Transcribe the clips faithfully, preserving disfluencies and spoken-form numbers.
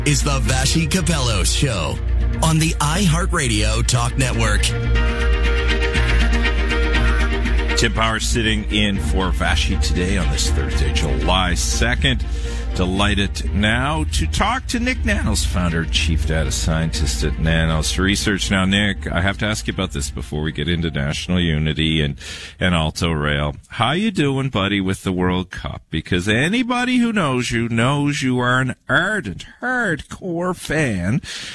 is the Vassy Capello Show on the iHeartRadio Talk Network. Tim Powers sitting in for Vassy today on this Thursday, July second. Delighted now to talk to Nick Nanos, founder, chief data scientist at Nanos Research. Now, Nick, I have to ask you about this before we get into national unity and, and Alto Rail. How you doing, buddy, with the World Cup? Because anybody who knows you knows you are an ardent, hardcore fan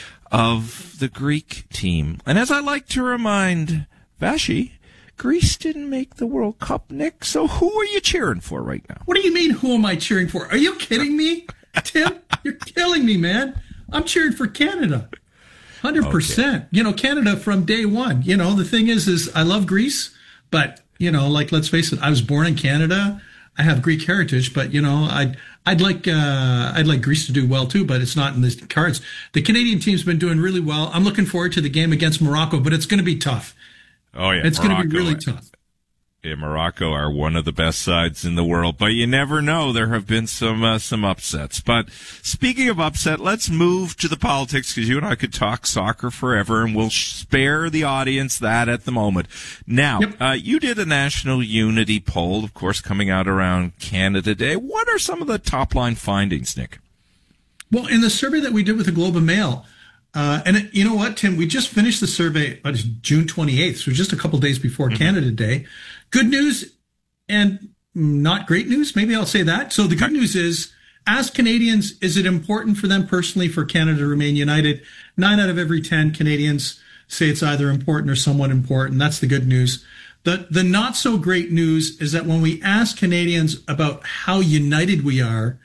of the Greek team. And as I like to remind Vassy, Greece didn't make the World Cup, Nick, so who are you cheering for right now? What do you mean, who am I cheering for? Are you kidding me, Tim? You're killing me, man. I'm cheering for Canada. one hundred percent. Okay. You know, Canada from day one. You know, the thing is, is I love Greece, but, you know, like, let's face it, I was born in Canada. I have Greek heritage, but, you know, I'd, I'd like, uh, I'd like Greece to do well too, but it's not in the cards. The Canadian team's been doing really well. I'm looking forward to the game against Morocco, but it's going to be tough. Oh, yeah. It's going to be really tough. Yeah, Morocco are one of the best sides in the world, but you never know. There have been some uh, some upsets. But speaking of upset, let's move to the politics, because you and I could talk soccer forever, and we'll spare the audience that at the moment. Now, yep. uh, you did a national unity poll, of course, coming out around Canada Day. What are some of the top-line findings, Nick? Well, in the survey that we did with the Globe and Mail, Uh, and it, you know what, Tim? We just finished the survey on June twenty-eighth, so just a couple days before mm-hmm. Canada Day. Good news and not great news. Maybe I'll say that. So the good news is, as Canadians, is it important for them personally for Canada to remain united? Nine out of every ten Canadians say it's either important or somewhat important. That's the good news. The, the not so great news is that when we ask Canadians about how united we are,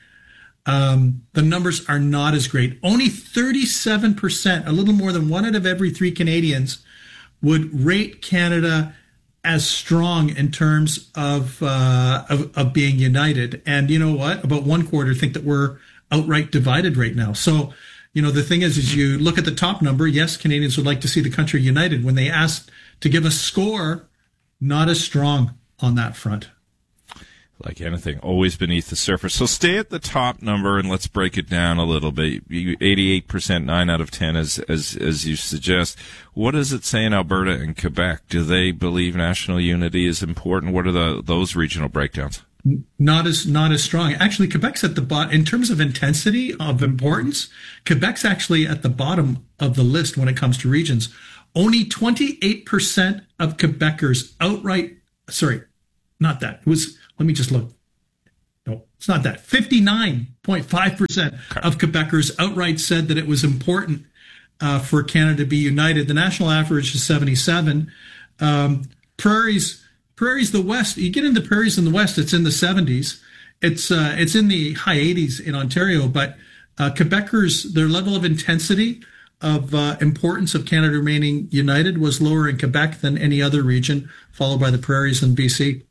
Um, the numbers are not as great. Only thirty-seven percent, a little more than one out of every three Canadians, would rate Canada as strong in terms of, uh, of, of being united. And you know what? About one quarter think that we're outright divided right now. So, you know, the thing is, is you look at the top number. Yes, Canadians would like to see the country united. When they asked to give a score, not as strong on that front. Like anything, always beneath the surface. So stay at the top number and let's break it down a little bit. eighty-eight percent, nine out of ten, as as as you suggest. What does it say in Alberta and Quebec? Do they believe national unity is important? What are the those regional breakdowns? Not as not as strong. Actually, Quebec's at the bottom in terms of intensity of importance. Quebec's actually at the bottom of the list when it comes to regions. Only twenty-eight percent of Quebecers outright. Sorry, not that. It was. Let me just look. No, it's not that. fifty-nine point five percent of Quebecers outright said that it was important uh, for Canada to be united. The national average is seventy-seven. Um, prairies, prairies, the West. You get into prairies in the West, it's in the seventies. It's uh, it's in the high eighties in Ontario. But uh, Quebecers, their level of intensity of uh, importance of Canada remaining united was lower in Quebec than any other region, followed by the prairies in B C.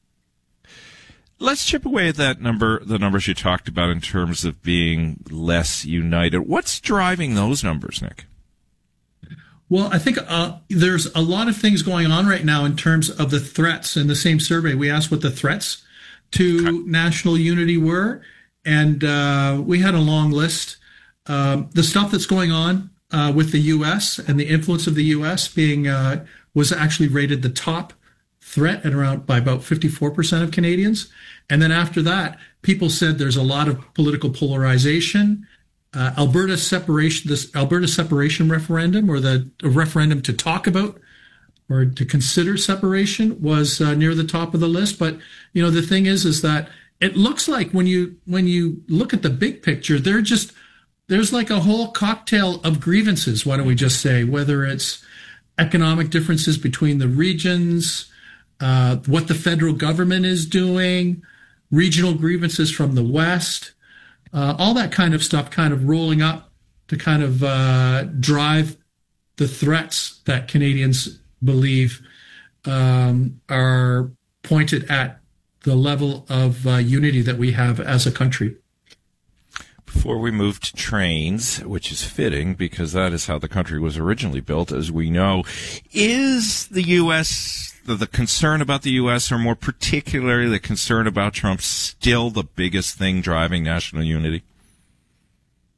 Let's chip away at that number, the numbers you talked about in terms of being less united. What's driving those numbers, Nick? Well, I think uh, there's a lot of things going on right now in terms of the threats. In the same survey, we asked what the threats to okay. national unity were, and uh, we had a long list. Um, the stuff that's going on uh, with the U S and the influence of the U S being uh, was actually rated the top threat at around by about fifty-four percent of Canadians. And then after that, people said there's a lot of political polarization. Uh, Alberta separation, this Alberta separation referendum, or the referendum to talk about or to consider separation, was uh, near the top of the list. But you know, the thing is, is that it looks like when you when you look at the big picture, they're just there's like a whole cocktail of grievances. Why don't we just say, whether it's economic differences between the regions, uh, what the federal government is doing, regional grievances from the West, uh, all that kind of stuff kind of rolling up to kind of uh, drive the threats that Canadians believe um, are pointed at the level of uh, unity that we have as a country. Before we move to trains, which is fitting because that is how the country was originally built, as we know, is the U S, the, the concern about the U S, or more particularly the concern about Trump, still the biggest thing driving national unity?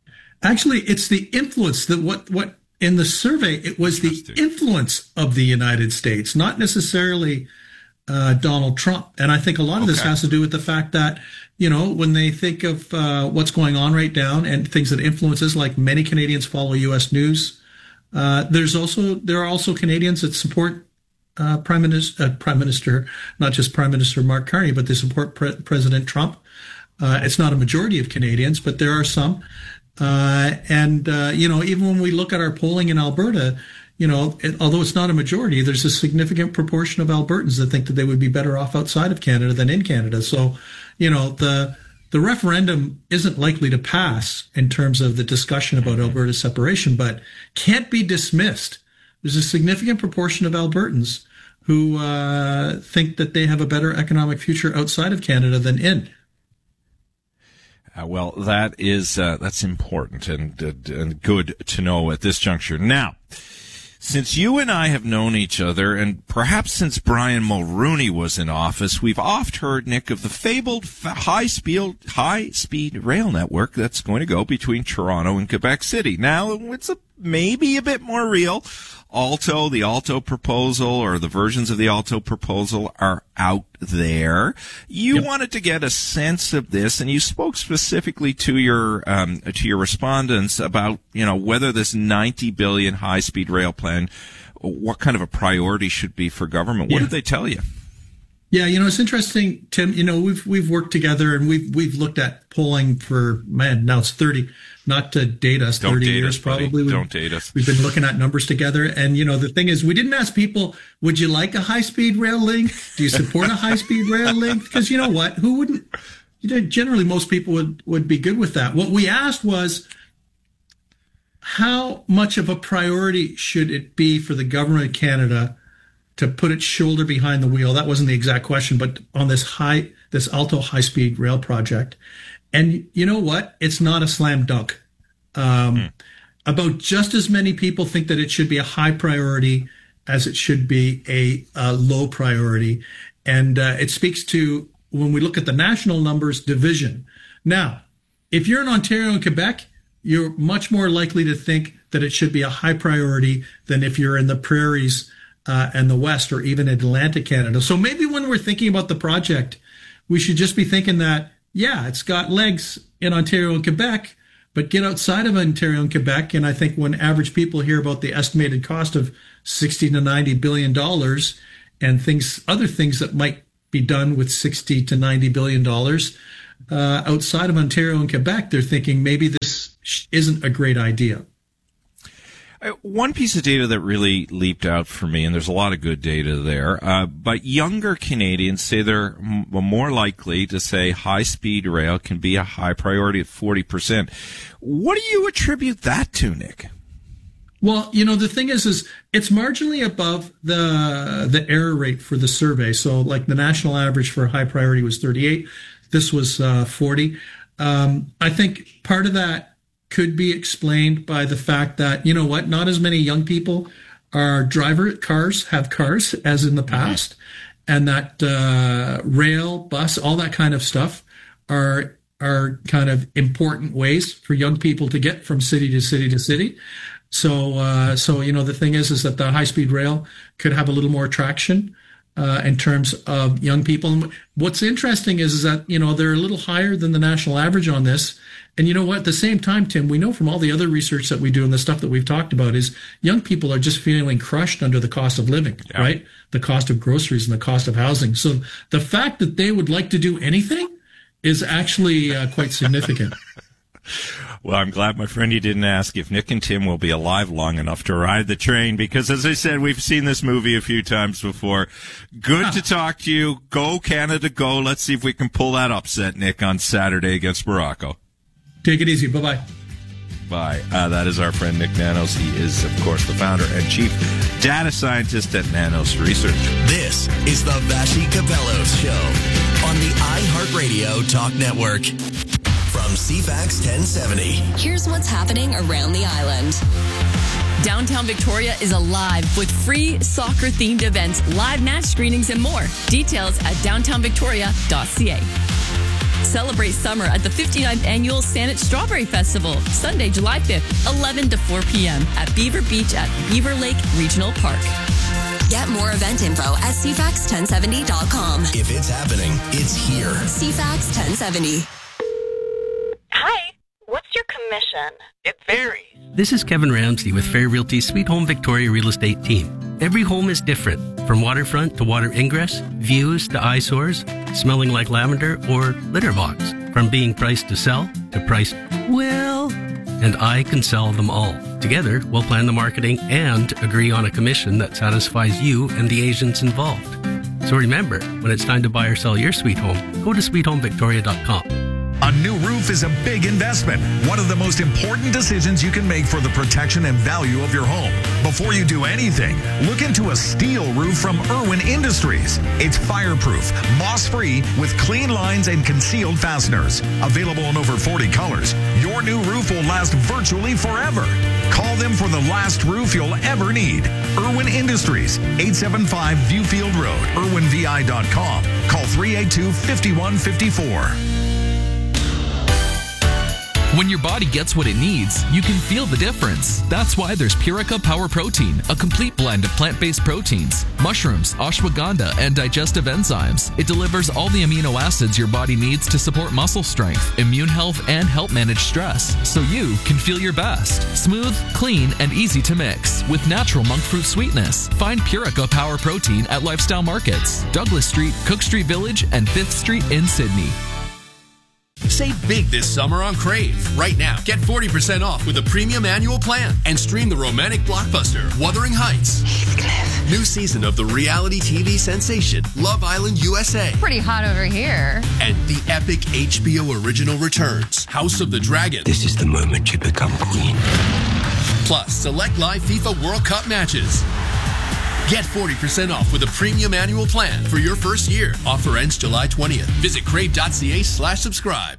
Actually, it's the influence that what what in the survey, it was the influence of the United States, not necessarily uh, Donald Trump. And I think a lot of okay. this has to do with the fact that, you know, when they think of uh, what's going on right now and things that influences, like many Canadians follow U S news. Uh, there's also there are also Canadians that support uh, Prime Minister, uh, Prime Minister, not just Prime Minister Mark Carney, but they support Pre- President Trump. Uh, it's not a majority of Canadians, but there are some. Uh, and, uh, you know, even when we look at our polling in Alberta, you know, it, although it's not a majority, there's a significant proportion of Albertans that think that they would be better off outside of Canada than in Canada. So, you know, the the referendum isn't likely to pass in terms of the discussion about Alberta separation, but can't be dismissed. There's a significant proportion of Albertans who uh, think that they have a better economic future outside of Canada than in. Uh, well, that is uh, that's important and, uh, and good to know at this juncture. Now, since you and I have known each other, and perhaps since Brian Mulroney was in office, we've oft heard, Nick, of the fabled high-speed high-speed rail network that's going to go between Toronto and Quebec City. Now, it's a, maybe a bit more real. Alto, the Alto proposal, or the versions of the Alto proposal are out there. You yep. wanted to get a sense of this, and you spoke specifically to your um, to your respondents about, you know, whether this ninety billion high-speed rail plan, what kind of a priority should be for government. What yeah. did they tell you? Yeah, you know, it's interesting, Tim. You know, we've we've worked together and we've we've looked at polling for, man, now it's thirty. Not to date us, Don't thirty date years us, probably. Don't date us. We've been looking at numbers together. And, you know, the thing is, we didn't ask people, would you like a high-speed rail link? Do you support a high-speed rail link? Because you know what? Who wouldn't? You know, generally, most people would, would be good with that. What we asked was, how much of a priority should it be for the government of Canada to put its shoulder behind the wheel? That wasn't the exact question, but on this high, this Alto high-speed rail project. And you know what? It's not a slam dunk. Um, mm. About just as many people think that it should be a high priority as it should be a, a low priority. And uh, it speaks to, when we look at the national numbers, division. Now, if you're in Ontario and Quebec, you're much more likely to think that it should be a high priority than if you're in the prairies uh, and the West, or even Atlantic Canada. So maybe when we're thinking about the project, we should just be thinking that, yeah, it's got legs in Ontario and Quebec, but get outside of Ontario and Quebec. And I think when average people hear about the estimated cost of sixty to ninety billion dollars and things, other things that might be done with sixty to ninety billion dollars uh, outside of Ontario and Quebec, they're thinking maybe this isn't a great idea. One piece of data that really leaped out for me, and there's a lot of good data there, uh, but younger Canadians say they're m- more likely to say high-speed rail can be a high priority at forty percent. What do you attribute that to, Nick? Well, you know, the thing is, is it's marginally above the the error rate for the survey. So, like, the national average for high priority was thirty-eight. This was uh, forty. Um, I think part of that could be explained by the fact that, you know what, not as many young people are driver cars, have cars as in the past, mm-hmm. and that uh, rail, bus, all that kind of stuff are are kind of important ways for young people to get from city to city to city. So, uh, so you know, the thing is, is that the high-speed rail could have a little more traction uh, in terms of young people. And what's interesting is, is that, you know, they're a little higher than the national average on this. And you know what? At the same time, Tim, we know from all the other research that we do and the stuff that we've talked about is young people are just feeling crushed under the cost of living, yeah. right? The cost of groceries and the cost of housing. So the fact that they would like to do anything is actually uh, quite significant. Well, I'm glad, my friend, you didn't ask if Nick and Tim will be alive long enough to ride the train, because, as I said, we've seen this movie a few times before. Good ah. to talk to you. Go, Canada, go. Let's see if we can pull that upset, Nick, on Saturday against Morocco. Take it easy. Bye-bye. Bye. Uh, that is our friend Nick Nanos. He is, of course, the founder and chief data scientist at Nanos Research. This is the Vassy Kapelos Show on the iHeartRadio Talk Network. From C FAX ten seventy. Here's what's happening around the island. Downtown Victoria is alive with free soccer-themed events, live match screenings, and more. Details at downtown victoria dot c a. Celebrate summer at the fifty-ninth Annual Saanich Strawberry Festival, Sunday, July fifth, eleven to four p.m. at Beaver Beach at Beaver Lake Regional Park. Get more event info at C FAX ten seventy dot com. If it's happening, it's here. C FAX ten seventy. Hi, what's your commission? It varies. This is Kevin Ramsey with Fair Realty's Sweet Home Victoria Real Estate Team. Every home is different, from waterfront to water ingress, views to eyesores, smelling like lavender, or litter box. From being priced to sell to priced, well, and I can sell them all. Together, we'll plan the marketing and agree on a commission that satisfies you and the agents involved. So remember, when it's time to buy or sell your sweet home, go to sweet home victoria dot com. A new roof is a big investment, one of the most important decisions you can make for the protection and value of your home. Before you do anything, look into a steel roof from Irwin Industries. It's fireproof, moss-free, with clean lines and concealed fasteners. Available in over forty colors, your new roof will last virtually forever. Call them for the last roof you'll ever need. Irwin Industries, eight seven five Viewfield Road, irwin v i dot com. Call three eight two, five one five four. When your body gets what it needs, you can feel the difference. That's why there's Purica Power Protein, a complete blend of plant-based proteins, mushrooms, ashwagandha, and digestive enzymes. It delivers all the amino acids your body needs to support muscle strength, immune health, and help manage stress, so you can feel your best. Smooth, clean, and easy to mix with natural monk fruit sweetness. Find Purica Power Protein at Lifestyle Markets, Douglas Street, Cook Street Village, and fifth Street in Sydney. Save big this summer on Crave. Right now, get forty percent off with a premium annual plan and stream the romantic blockbuster Wuthering Heights. Heathcliff. New season of the reality T V sensation Love Island U S A. Pretty hot over here. And the epic H B O original returns House of the Dragon. This is the moment you become queen. Plus, select live FIFA World Cup matches. Get forty percent off with a premium annual plan for your first year. Offer ends July twentieth. Visit crave.ca slash subscribe.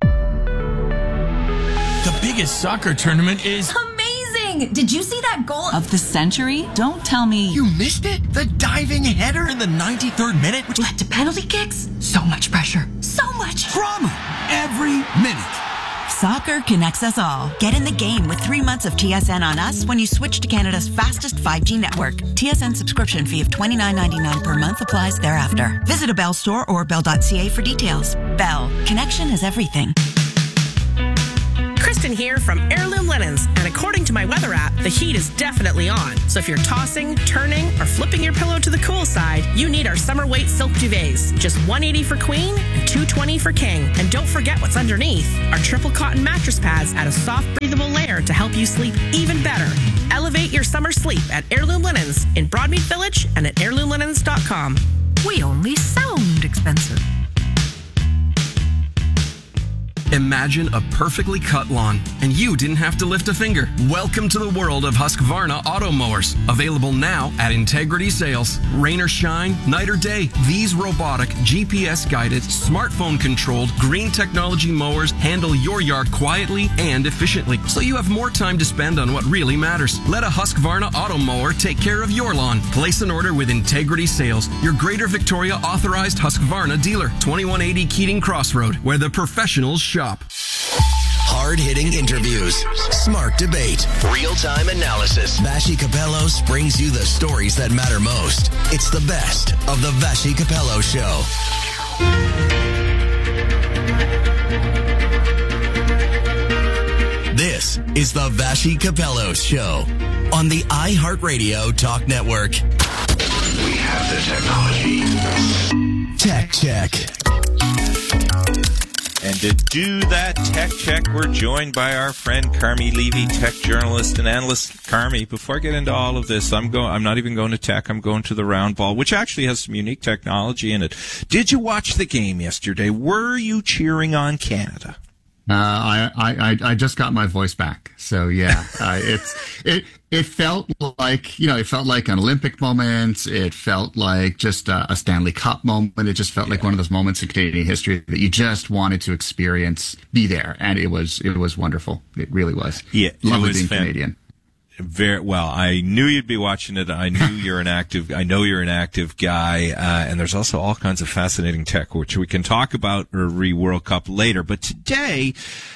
The biggest soccer tournament is amazing. Did you see that goal of the century? Don't tell me. You missed it? The diving header in the ninety-third minute, which led to penalty kicks? So much pressure. So much drama every minute. Soccer connects us all. Get in the game with three months of T S N on us when you switch to Canada's fastest five G network. T S N subscription fee of twenty-nine ninety-nine per month applies thereafter. Visit a Bell store or bell dot c a for details. Bell. Connection is everything. Kristen here from Heirloom Linens, and according to my weather app, the heat is definitely on. So if you're tossing, turning, or flipping your pillow to the cool side, you need our summer weight silk duvets. Just one hundred eighty dollars for queen and two hundred twenty dollars for king. And don't forget what's underneath. Our triple cotton mattress pads add a soft, breathable layer to help you sleep even better. Elevate your summer sleep at Heirloom Linens in Broadmead Village and at heirloom linens dot com. We only sound expensive. Imagine a perfectly cut lawn, and you didn't have to lift a finger. Welcome to the world of Husqvarna auto mowers. Available now at Integrity Sales. Rain or shine, night or day, these robotic, G P S-guided, smartphone-controlled, green technology mowers handle your yard quietly and efficiently, so you have more time to spend on what really matters. Let a Husqvarna auto mower take care of your lawn. Place an order with Integrity Sales, your Greater Victoria authorized Husqvarna dealer. twenty-one eighty Keating Crossroad, where the professionals shop. Hard-hitting interviews, smart debate, real-time analysis. Vassy Kapelos brings you the stories that matter most. It's the best of the Vassy Kapelos Show. This is the Vassy Kapelos Show on the iHeartRadio Talk Network. We have the technology. Tech Check. And to do that tech check, we're joined by our friend Carmi Levy, tech journalist and analyst. Carmi, before I get into all of this, I'm going. I'm not even going to tech. I'm going to the round ball, which actually has some unique technology in it. Did you watch the game yesterday? Were you cheering on Canada? Uh, I, I, I just got my voice back. So yeah, uh, it's, it, it felt like, you know, it felt like an Olympic moment. It felt like just a, a Stanley Cup moment. It just felt yeah. like one of those moments in Canadian history that you just wanted to experience, be there. And it was, it was wonderful. It really was. Yeah. Lovely it was being fan- Canadian. Very well. I knew you'd be watching it. I knew you're an active. I know you're an active guy, uh, and there's also all kinds of fascinating tech, which we can talk about re World Cup later. But today,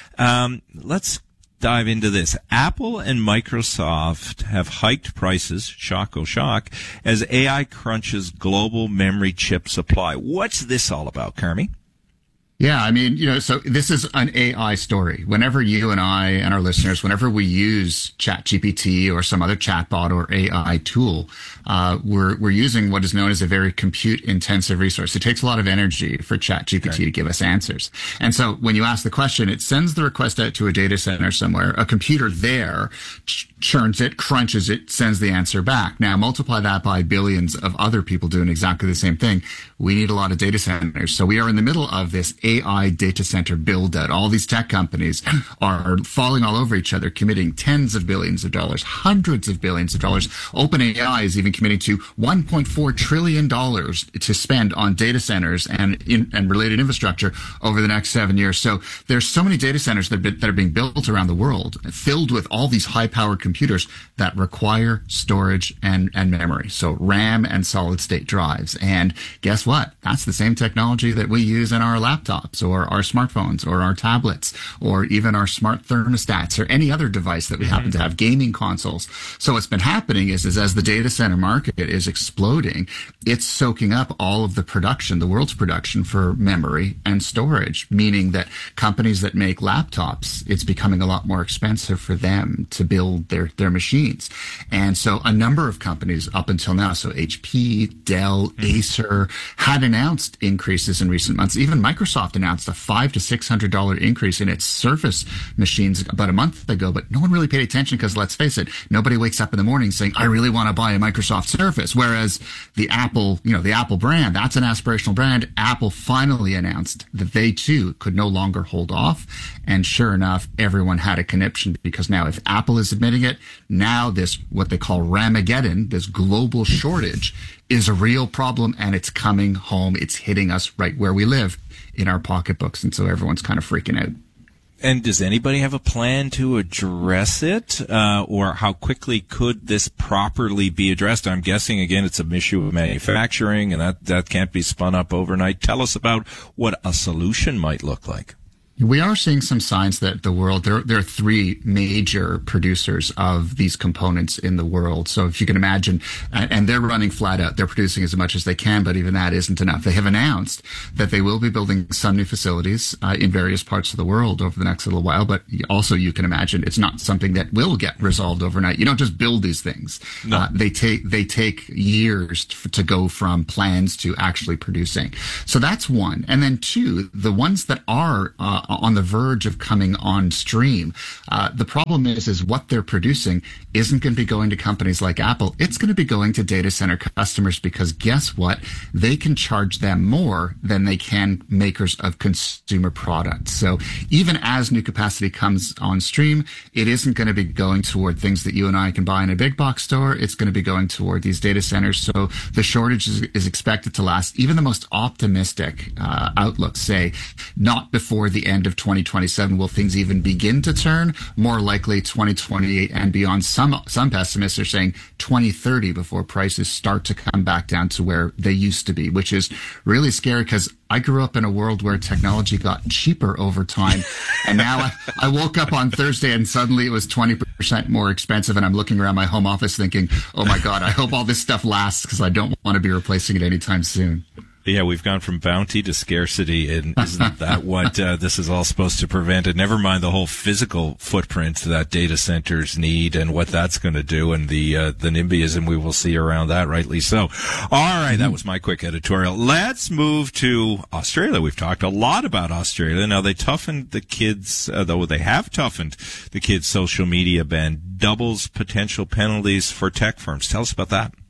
um, let's dive into this. Apple and Microsoft have hiked prices, shock oh shock, as A I crunches global memory chip supply. What's this all about, Carmi? Yeah, I mean, you know, so this is an A I story. Whenever you and I and our listeners, whenever we use ChatGPT or some other chatbot or A I tool, uh, we're we're using what is known as a very compute-intensive resource. It takes a lot of energy for ChatGPT okay. to give us answers. And so when you ask the question, it sends the request out to a data center somewhere. A computer there ch- churns it, crunches it, sends the answer back. Now, multiply that by billions of other people doing exactly the same thing. We need a lot of data centers. So we are in the middle of this A I data center build out. All these tech companies are falling all over each other, committing tens of billions of dollars, hundreds of billions of dollars. OpenAI is even committing to one point four trillion dollars to spend on data centers and in, and related infrastructure over the next seven years. So there's so many data centers that, that are being built around the world, filled with all these high-powered computers that require storage and, and memory. So RAM and solid-state drives. And guess what? That's the same technology that we use in our laptops or our smartphones or our tablets or even our smart thermostats or any other device that we mm-hmm. happen to have, gaming consoles. So what's been happening is, is as the data center market is exploding, it's soaking up all of the production, the world's production for memory and storage, meaning that companies that make laptops, it's becoming a lot more expensive for them to build their, their machines. And so a number of companies up until now, so H P, Dell, mm-hmm. Acer, had announced increases in recent months. Even Microsoft announced a five to six hundred dollar increase in its Surface machines about a month ago, but no one really paid attention because, let's face it, nobody wakes up in the morning saying, I really want to buy a Microsoft Surface. Whereas the Apple, you know, the Apple brand, that's an aspirational brand. Apple finally announced that they too could no longer hold off. And sure enough, everyone had a conniption, because now if Apple is admitting it, now this, what they call Ramageddon, this global shortage, is a real problem, and it's coming home. It's hitting us right where we live in our pocketbooks. And so everyone's kind of freaking out. And does anybody have a plan to address it? Uh, or how quickly could this properly be addressed? I'm guessing, again, it's an issue of manufacturing, and that, that can't be spun up overnight. Tell us about what a solution might look like. We are seeing some signs that the world, there, there are three major producers of these components in the world. So if you can imagine, and they're running flat out, they're producing as much as they can, but even that isn't enough. They have announced that they will be building some new facilities uh, in various parts of the world over the next little while, but also you can imagine it's not something that will get resolved overnight. You don't just build these things. No. Uh, they take, they take years to, to go from plans to actually producing. So that's one. And then two, the ones that are, uh, on the verge of coming on stream. Uh, the problem is, is what they're producing isn't going to be going to companies like Apple. It's going to be going to data center customers, because guess what? They can charge them more than they can makers of consumer products. So even as new capacity comes on stream, it isn't going to be going toward things that you and I can buy in a big box store. It's going to be going toward these data centers. So the shortage is, is expected to last. Even the most optimistic uh, outlooks say not before the end of twenty twenty-seven will things even begin to turn. More likely twenty twenty-eight and beyond. Some some pessimists are saying twenty thirty before prices start to come back down to where they used to be, which is really scary, because I grew up in a world where technology got cheaper over time. And now I, I woke up on Thursday and suddenly it was twenty percent more expensive. And I'm looking around my home office thinking, oh my God, I hope all this stuff lasts, because I don't want to be replacing it anytime soon. Yeah, we've gone from bounty to scarcity, and isn't that what uh, this is all supposed to prevent? And never mind the whole physical footprint that data centers need and what that's going to do, and the uh, the NIMBYism we will see around that, rightly so. All right, that was my quick editorial. Let's move to Australia. We've talked a lot about Australia. Now, they toughened the kids, uh, though they have toughened the kids' social media ban, doubles potential penalties for tech firms. Tell us about that.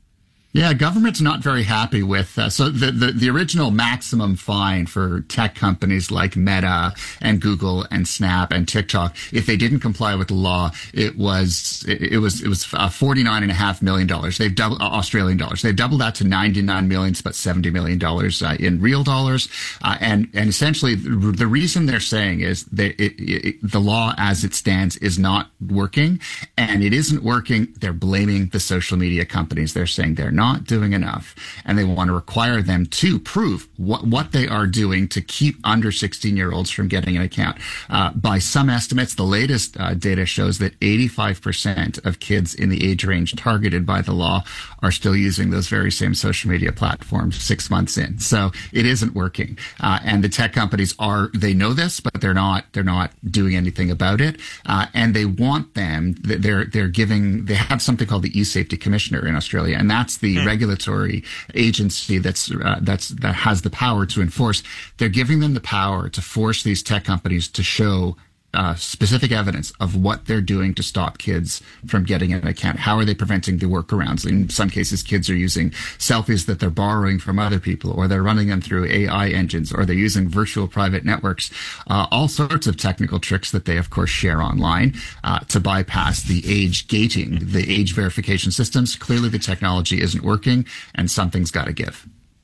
Yeah, government's not very happy with. Uh, so the, the the original maximum fine for tech companies like Meta and Google and Snap and TikTok, if they didn't comply with the law, it was it, it was it was uh, forty-nine and a half million dollars. They've doubled uh, Australian dollars. They've doubled that to ninety-nine million. It's about seventy million dollars uh, in real dollars. Uh, and and essentially, the, the reason they're saying is that it, it, the law as it stands is not working, and it isn't working. They're blaming the social media companies. They're saying they're not not doing enough, and they want to require them to prove what, what they are doing to keep under sixteen-year-olds from getting an account. Uh, by some estimates, the latest uh, data shows that eighty-five percent of kids in the age range targeted by the law are still using those very same social media platforms six months in. So it isn't working. Uh, and the tech companies are, they know this, but they're not, they're not doing anything about it. Uh, and they want them, they're, they're giving, they have something called the e-safety commissioner in Australia, and that's the mm. regulatory agency that's, uh, that's, that has the power to enforce. They're giving them the power to force these tech companies to show Uh, specific evidence of what they're doing to stop kids from getting an account. How are they preventing the workarounds? In some cases, kids are using selfies that they're borrowing from other people, or they're running them through A I engines, or they're using virtual private networks, uh, all sorts of technical tricks that they, of course, share online uh, to bypass the age gating, the age verification systems. Clearly, the technology isn't working, and something's got to give.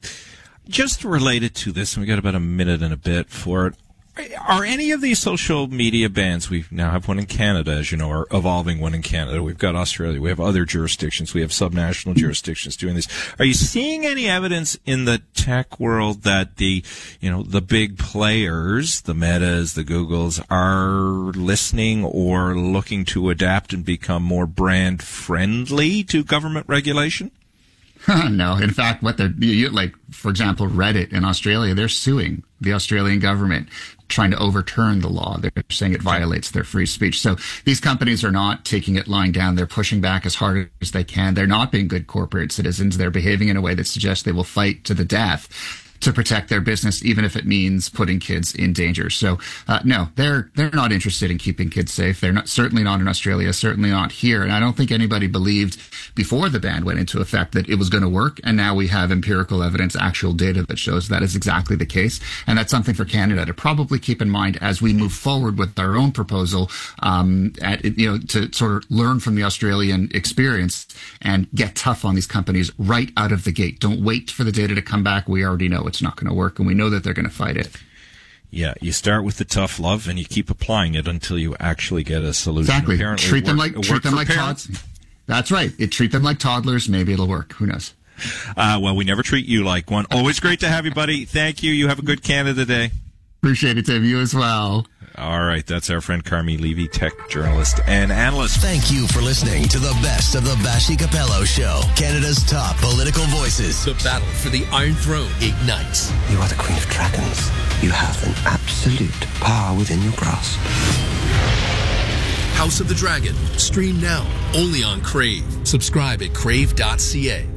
Just related to this, and we got about a minute and a bit for it. Are any of these social media bans, we now have one in Canada, as you know, or evolving one in Canada. We've got Australia. We have other jurisdictions. We have subnational jurisdictions doing this. Are you seeing any evidence in the tech world that the, you know, the big players, the Metas, the Googles, are listening or looking to adapt and become more brand friendly to government regulation? No. In fact, what they're, you, like, for example, Reddit in Australia, they're suing the Australian government, trying to overturn the law. They're saying it violates their free speech. So these companies are not taking it lying down. They're pushing back as hard as they can. They're not being good corporate citizens. They're behaving in a way that suggests they will fight to the death to protect their business, even if it means putting kids in danger. So, uh, no, they're they're not interested in keeping kids safe. They're not, certainly not in Australia, certainly not here. And I don't think anybody believed before the ban went into effect that it was going to work. And now we have empirical evidence, actual data that shows that is exactly the case. And that's something for Canada to probably keep in mind as we move forward with our own proposal, um, at, you know, to sort of learn from the Australian experience and get tough on these companies right out of the gate. Don't wait for the data to come back. We already know it's not going to work, and we know that they're going to fight it. Yeah, you start with the tough love, and you keep applying it until you actually get a solution. Exactly. Apparently treat them work, like treat them like parents. toddlers. That's right. It treat them like toddlers. Maybe it'll work. Who knows? Uh, well, we never treat you like one. Always great to have you, buddy. Thank you. You have a good Canada Day. Appreciate it, Tim. You as well. All right, that's our friend Carmi Levy, tech journalist and analyst. Thank you for listening to the best of the Vassy Capello Show, Canada's top political voices. The battle for the Iron Throne ignites. You are the Queen of Dragons. You have an absolute power within your grasp. House of the Dragon. Stream now, only on Crave. Subscribe at crave dot c a.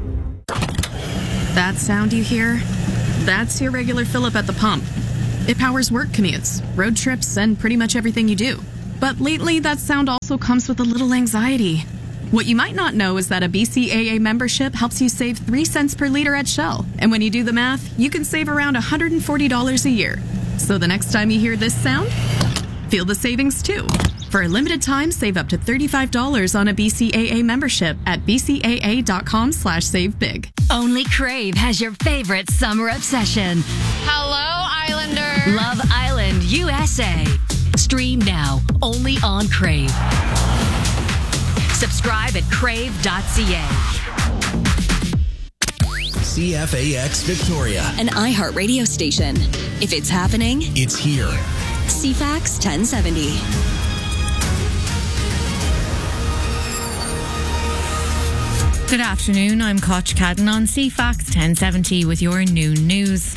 That sound you hear? That's your regular fill-up at the pump. It powers work commutes, road trips, and pretty much everything you do. But lately, that sound also comes with a little anxiety. What you might not know is that a B C A A membership helps you save three cents per liter at Shell. And when you do the math, you can save around one hundred forty dollars a year. So the next time you hear this sound, feel the savings too. For a limited time, save up to thirty-five dollars on a B C A A membership at b c a a dot com slash save big. Only Crave has your favorite summer obsession. Hello, Islander. Love Island, U S A. Stream now, only on Crave. Subscribe at crave dot c a. C F A X Victoria, An iHeart radio station. If it's happening, it's here. C FAX ten seventy. Good afternoon, I'm Koch Cadden on C FAX ten seventy with your noon news.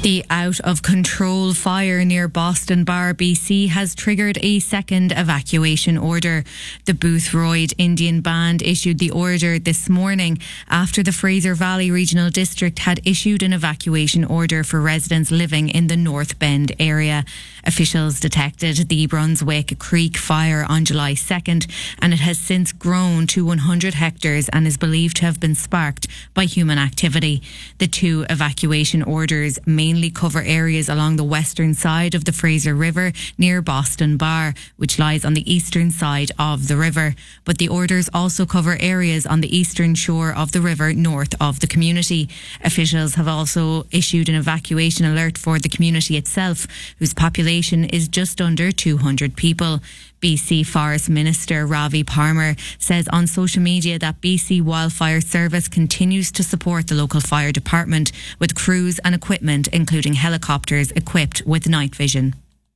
The out-of-control fire near Boston Bar, B C has triggered a second evacuation order. The Boothroyd Indian Band issued the order this morning after the Fraser Valley Regional District had issued an evacuation order for residents living in the North Bend area. Officials detected the Brunswick Creek fire on July second, and it has since grown to one hundred hectares and is believed to have been sparked by human activity. The two evacuation orders mainly cover areas along the western side of the Fraser River near Boston Bar, which lies on the eastern side of the river. But the orders also cover areas on the eastern shore of the river north of the community. Officials have also issued an evacuation alert for the community itself, whose population is just under two hundred people. B C Forest Minister Ravi Parmar says on social media that B C Wildfire Service continues to support the local fire department with crews and equipment, including helicopters equipped with night vision.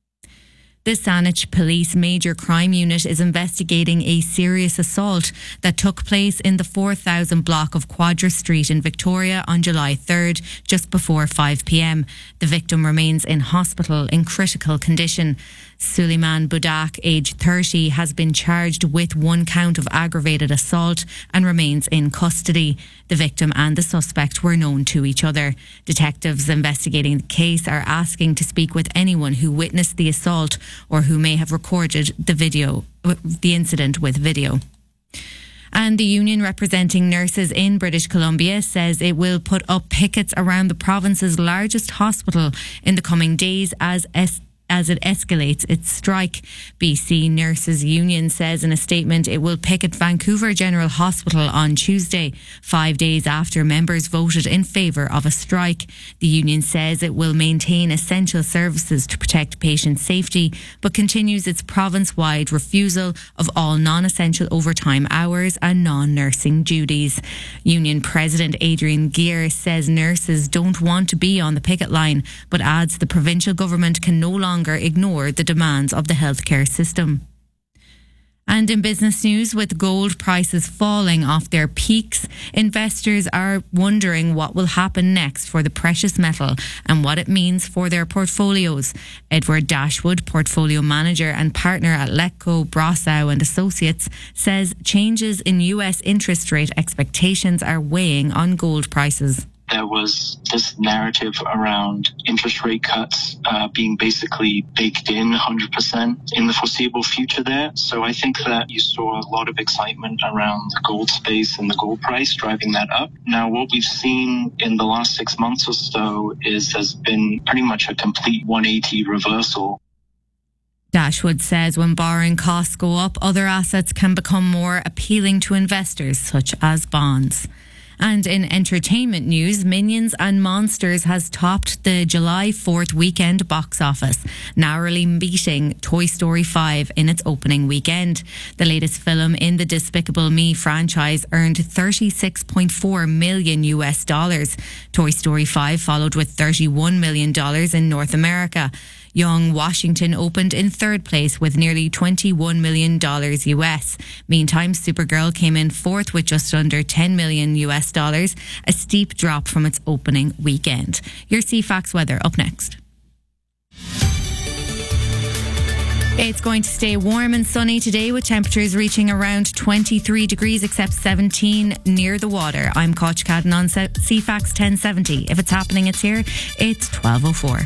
The Saanich Police Major Crime Unit is investigating a serious assault that took place in the four thousand block of Quadra Street in Victoria on July third, just before five p.m. The victim remains in hospital in critical condition. Suleiman Budak, aged thirty, has been charged with one count of aggravated assault and remains in custody. The victim and the suspect were known to each other. Detectives investigating the case are asking to speak with anyone who witnessed the assault or who may have recorded the video, the incident with video. And the union representing nurses in British Columbia says it will put up pickets around the province's largest hospital in the coming days as es- as it escalates its strike. B C Nurses Union says in a statement it will picket Vancouver General Hospital on Tuesday, five days after members voted in favour of a strike. The union says it will maintain essential services to protect patient safety, but continues its province-wide refusal of all non-essential overtime hours and non-nursing duties. Union President Adrian Gear says nurses don't want to be on the picket line, but adds the provincial government can no longer ignore the demands of the healthcare system. And in business news, with gold prices falling off their peaks, investors are wondering what will happen next for the precious metal and what it means for their portfolios. Edward Dashwood, portfolio manager and partner at Letco Brossow and Associates, says changes in U S interest rate expectations are weighing on gold prices. There was this narrative around interest rate cuts uh, being basically baked in one hundred percent in the foreseeable future there. So I think that you saw a lot of excitement around the gold space and the gold price driving that up. Now, what we've seen in the last six months or so is there's been pretty much a complete one eighty reversal. Dashwood says when borrowing costs go up, other assets can become more appealing to investors, such as bonds. And in entertainment news, Minions and Monsters has topped the July fourth weekend box office, narrowly beating Toy Story five in its opening weekend. The latest film in the Despicable Me franchise earned thirty-six point four million U S dollars. Toy Story five followed with thirty-one million dollars in North America. Young Washington opened in third place with nearly twenty-one million dollars U S. Meantime, Supergirl came in fourth with just under ten million U S dollars, a steep drop from its opening weekend. Your C FAX weather up next. It's going to stay warm and sunny today with temperatures reaching around twenty-three degrees except seventeen near the water. I'm Koch Cadden on C FAX ten seventy. If it's happening, it's here. It's twelve oh four.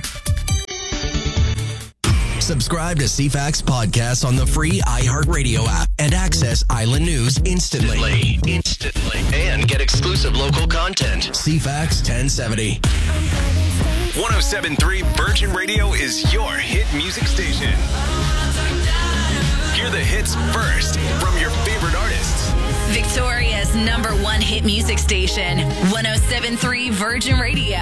Subscribe to C FAX podcasts on the free iHeartRadio app and access Island News instantly. Instantly. And get exclusive local content. C FAX ten seventy. one oh seven point three Virgin Radio is your hit music station. Hear the hits first from your favorite artists. Victoria's number one hit music station, one oh seven point three Virgin Radio.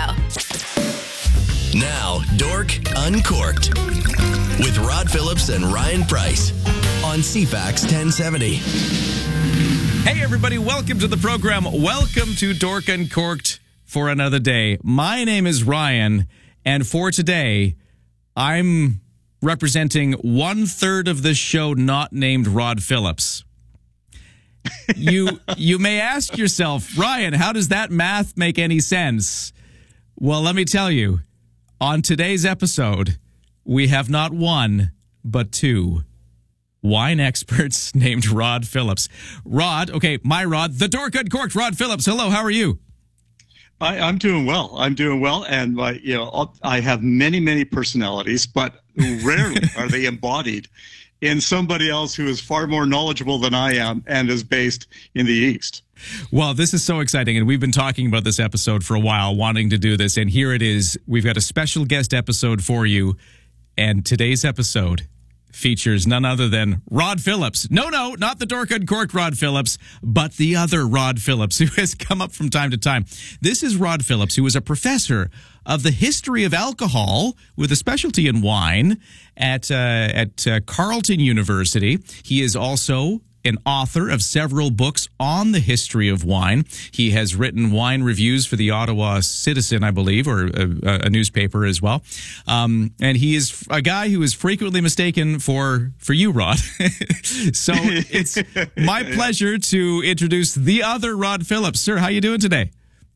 Now, Dork Uncorked with Rod Phillips and Ryan Price on C FAX ten seventy. Hey, everybody. Welcome to the program. Welcome to Dork Uncorked for another day. My name is Ryan, and for today, I'm representing one third of this show not named Rod Phillips. You, you may ask yourself, Ryan, how does that math make any sense? Well, let me tell you. On today's episode, we have not one, but two wine experts named Rod Phillips. Rod, okay, my Rod, the dork uncorked Rod Phillips. Hello, how are you? I, I'm doing well. I'm doing well, and my, you know, I have many, many personalities, but rarely are they embodied in somebody else who is far more knowledgeable than I am and is based in the East. Well, this is so exciting, and we've been talking about this episode for a while, wanting to do this, and here it is. We've got a special guest episode for you, and today's episode features none other than Rod Phillips. No, no, not the dork uncorked Rod Phillips, but the other Rod Phillips, who has come up from time to time. This is Rod Phillips, who is a professor of the history of alcohol with a specialty in wine at uh, at uh, Carleton University. He is also an author of several books on the history of wine. He has written wine reviews for the Ottawa Citizen, I believe, or a, a newspaper as well. Um, and he is a guy who is frequently mistaken for for you, Rod. So it's my pleasure to introduce the other Rod Phillips. Sir, how you doing today?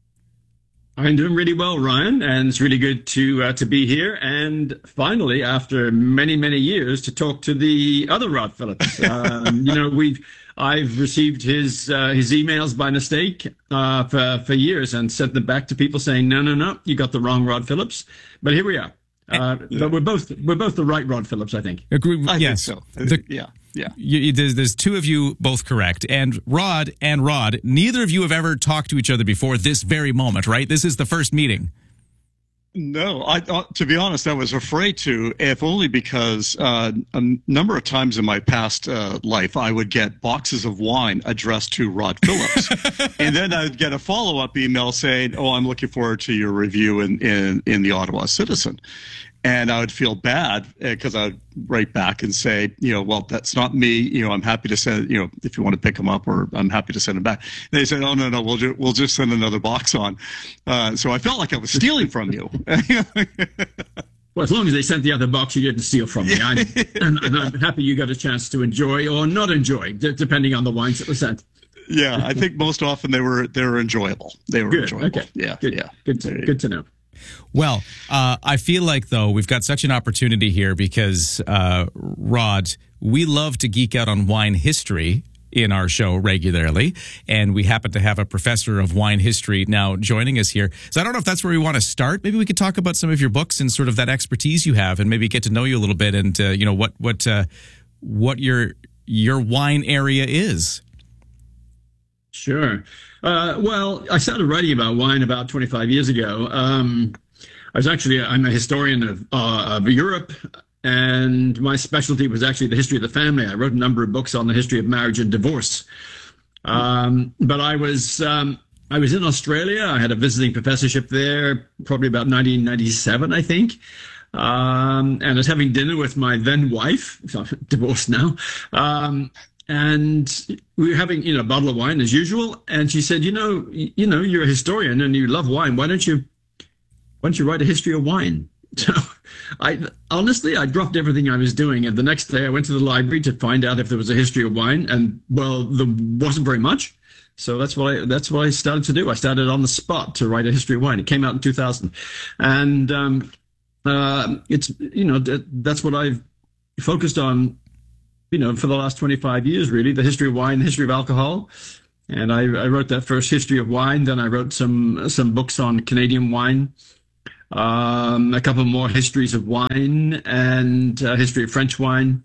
I'm doing really well, Ryan, and it's really good to uh, to be here. And finally, after many, many years, to talk to the other Rod Phillips. Um, you know, we've I've received his uh, his emails by mistake uh, for for years and sent them back to people saying, no, no, no, you got the wrong Rod Phillips. But here we are. Uh, but we're both we're both the right Rod Phillips, I think. Agree. I yes. think so. The, yeah. Yeah. You, there's, there's two of you both correct. And Rod and Rod, neither of you have ever talked to each other before this very moment, right? This is the first meeting. No, I, uh, to be honest, I was afraid to, if only because uh, a number of times in my past uh, life, I would get boxes of wine addressed to Rod Phillips. And then I'd get a follow-up email saying, oh, I'm looking forward to your review in, in, in the Ottawa Citizen. And I would feel bad because I would write back and say, you know, well, that's not me. You know, I'm happy to send, you know, if you want to pick them up, or I'm happy to send them back. And they said, oh, no, no, we'll, ju- we'll just send another box on. Uh, so I felt like I was stealing from you. Well, as long as they sent the other box, you didn't steal from me. I'm, and, and I'm happy you got a chance to enjoy or not enjoy, d- depending on the wines that were sent. Yeah, I think most often they were they were enjoyable. They were good. enjoyable. Okay. Yeah, good. yeah. Good to, good to know. Well, uh, I feel like, though, we've got such an opportunity here because, uh, Rod, we love to geek out on wine history in our show regularly, and we happen to have a professor of wine history now joining us here. So I don't know if that's where we want to start. Maybe we could talk about some of your books and sort of that expertise you have, and maybe get to know you a little bit, and uh, you know what what uh, what your your wine area is. Sure. Uh, well, I started writing about wine about twenty-five years ago. Um, I was actually, I'm a historian of, uh, of Europe, and my specialty was actually the history of the family. I wrote a number of books on the history of marriage and divorce. Um, but I was, um, I was in Australia. I had a visiting professorship there, probably about nineteen ninety-seven, I think. Um, and I was having dinner with my then wife, so I'm divorced now. Um, And we were having, you know, a bottle of wine as usual. And she said, you know, you know, you're a historian and you love wine. Why don't you, why don't you write a history of wine? So I, honestly, I dropped everything I was doing. And the next day I went to the library to find out if there was a history of wine. And well, there wasn't very much. So that's what I, that's what I started to do. I started on the spot to write a history of wine. It came out in two thousand. And, um, uh, it's, you know, that's what I've focused on, you know, for the last twenty-five years, really, the history of wine, the history of alcohol. And I, I wrote that first history of wine. Then I wrote some some books on Canadian wine, um, a couple more histories of wine, and uh, history of French wine.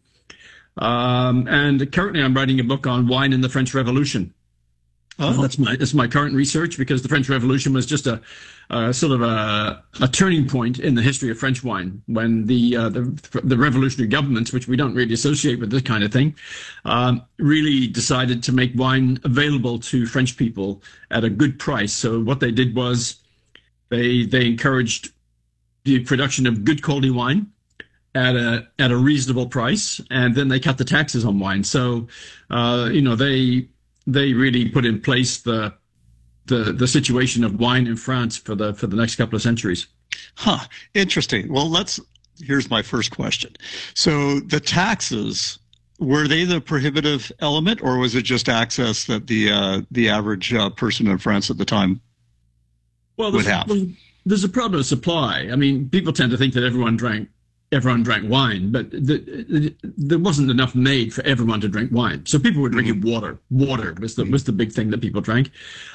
Um, and currently I'm writing a book on wine in the French Revolution. Oh. That's my that's my current research, because the French Revolution was just a, a sort of a, a turning point in the history of French wine, when the, uh, the the revolutionary governments, which we don't really associate with this kind of thing, um, really decided to make wine available to French people at a good price. So what they did was they they encouraged the production of good quality wine at a at a reasonable price, and then they cut the taxes on wine. So uh, you know they. They really put in place the, the the situation of wine in France for the for the next couple of centuries. Huh. Interesting. Well, let's. Here's my first question. So the taxes, were they the prohibitive element, or was it just access that the uh, the average uh, person in France at the time well, would have? Well, there's a problem of supply. I mean, people tend to think that everyone drank everyone drank wine, but the, the, there wasn't enough made for everyone to drink wine. So people were drinking mm-hmm. water. Water was the was the big thing that people drank.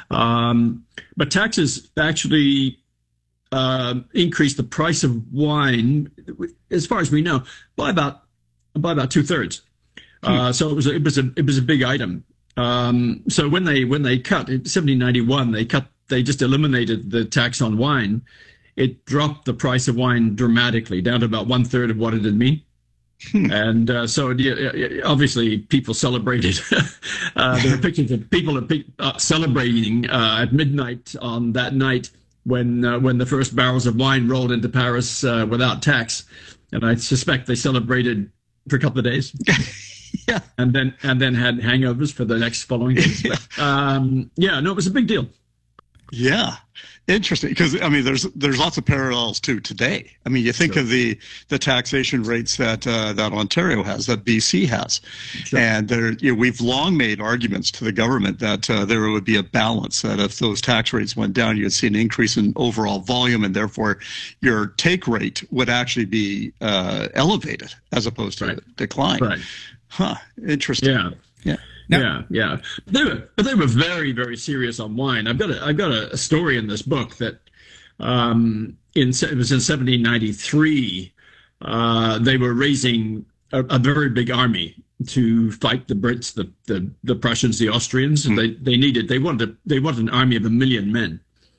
Um, but taxes actually uh, increased the price of wine, as far as we know, by about by about two thirds. Hmm. Uh, so it was a, it was a it was a big item. Um, so when they when they cut in seventeen ninety-one, they cut they just eliminated the tax on wine. It dropped the price of wine dramatically down to about one third of what it had been. Hmm. And uh, so yeah, obviously people celebrated. uh, there are pictures of people uh, celebrating uh, at midnight on that night when uh, when the first barrels of wine rolled into Paris uh, without tax. And I suspect they celebrated for a couple of days. yeah. And then and then had hangovers for the next following days. But, um, yeah, no, it was a big deal. Yeah. Interesting, because I mean, there's there's lots of parallels to today. I mean, you think sure. of the the taxation rates that uh, that Ontario has, that B C has, sure. and there you know, we've long made arguments to the government that uh, there would be a balance, that if those tax rates went down, you'd see an increase in overall volume, and therefore your take rate would actually be uh, elevated as opposed to right. decline. Right. Huh. Interesting. Yeah. Yeah. No. Yeah, yeah. They were, but they were very, very serious on wine. I've got a, I've got a, a story in this book that, um, in it was in seventeen ninety-three. Uh, they were raising a, a very big army to fight the Brits, the the, the Prussians, the Austrians, and mm. they they needed they wanted they wanted an army of a million men,